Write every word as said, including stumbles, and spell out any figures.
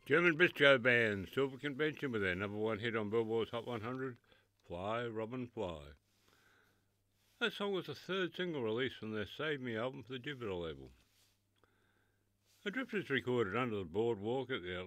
German bistro band, Silver Convention with their number one hit on Billboard's Hot one hundred, Fly, Robin, Fly. That song was the third single released from their Save Me album for the Jupiter label. The Drifters recorded Under the Boardwalk at the